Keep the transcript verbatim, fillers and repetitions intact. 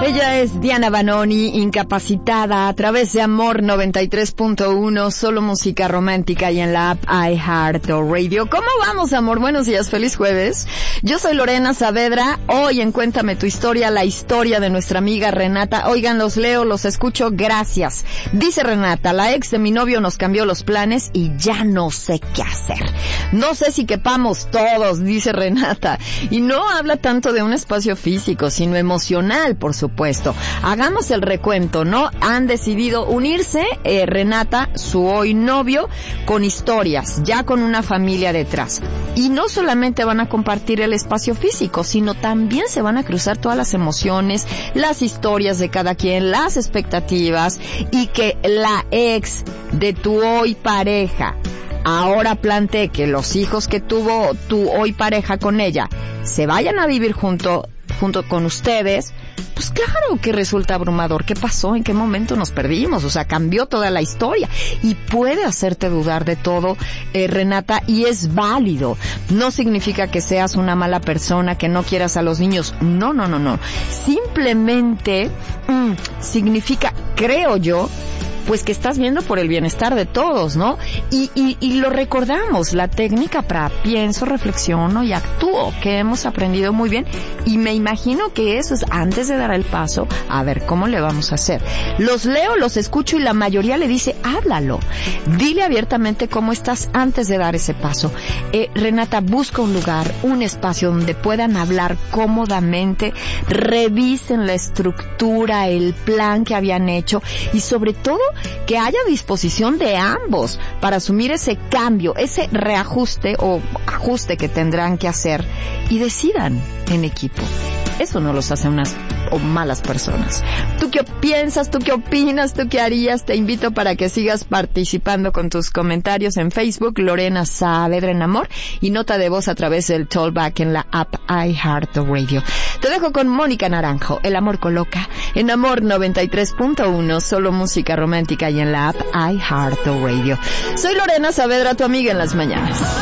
Ella es Diana Vanoni, incapacitada, a través de Amor noventa y tres punto uno, solo música romántica, y en la app iHeartRadio. ¿Cómo vamos, amor? Buenos días, feliz jueves. Yo soy Lorena Saavedra. Hoy en Cuéntame tu historia, la historia de nuestra amiga Renata. Oigan, los leo, los escucho, gracias. Dice Renata: la ex de mi novio nos cambió los planes y ya no sé qué hacer. No sé si quepamos todos, dice Renata. Y no habla tanto de un espacio físico, sino emocional, por supuesto. Hagamos el recuento, ¿no? Han decidido unirse, eh, Renata, su hoy novio, con historias, ya con una familia detrás. Y no solamente van a compartir el espacio físico, sino también se van a cruzar todas las emociones, las historias de cada quien, las expectativas, y que la ex de tu hoy pareja ahora plantee que los hijos que tuvo tu hoy pareja con ella se vayan a vivir junto, junto con ustedes. Pues claro que resulta abrumador. ¿Qué pasó? ¿En qué momento nos perdimos? O sea, cambió toda la historia y puede hacerte dudar de todo, eh, Renata, y es válido. No significa que seas una mala persona, que no quieras a los niños. No, no, no, no. Simplemente mmm, significa, creo yo, pues que estás viendo por el bienestar de todos, ¿no? Y, y, y lo recordamos, la técnica para pienso, reflexiono y actúo, que hemos aprendido muy bien, y me imagino que eso es antes de dar el paso, a ver cómo le vamos a hacer. Los leo, los escucho y la mayoría le dice, háblalo, dile abiertamente cómo estás antes de dar ese paso. Eh, Renata, busca un lugar, un espacio donde puedan hablar cómodamente, revisen la estructura, el plan que habían hecho, y sobre todo que haya disposición de ambos para asumir ese cambio, ese reajuste o ajuste que tendrán que hacer, y decidan en equipo. Eso no los hace unas o malas personas. ¿Tú qué piensas? ¿Tú qué opinas? ¿Tú qué harías? Te invito para que sigas participando con tus comentarios en Facebook, Lorena Saavedra en Amor, y nota de voz a través del Tollback en la app iHeartRadio. Te dejo con Mónica Naranjo, El amor coloca, en Amor noventa y tres punto uno, solo música romántica, y en la app iHeartRadio. Soy Lorena Saavedra, tu amiga en las mañanas.